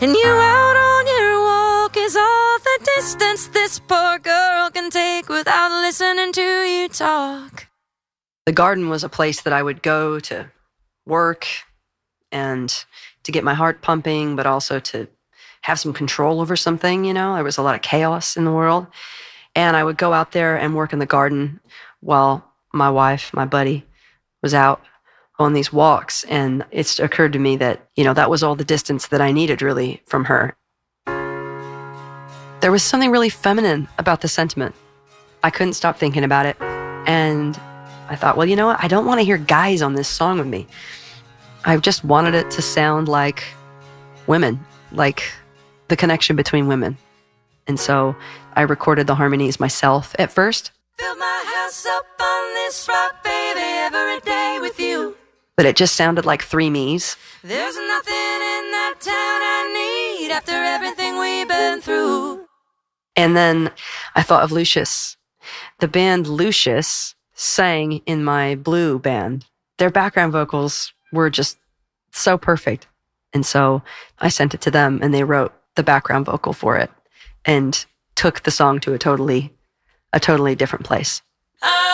And you out on your walk is all the distance this poor girl can take without listening to you talk. The garden was a place that I would go to work and to get my heart pumping, but also to have some control over something, you know. There was a lot of chaos in the world. And I would go out there and work in the garden while my wife, my buddy, was out on these walks. And it's occurred to me that, you know, that was all the distance that I needed really from her. There was something really feminine about the sentiment. I couldn't stop thinking about it. And I thought, well, you know what? I don't want to hear guys on this song with me. I just wanted it to sound like women, like the connection between women. And so I recorded the harmonies myself at first. Build my house up on this rock, baby, every day with you. But it just sounded like three me's. There's nothing in that town I need after everything we've been through. And then I thought of Lucius. The band Lucius sang in my Blue band. Their background vocals were just so perfect. And so I sent it to them and they wrote the background vocal for it and took the song to a totally different place.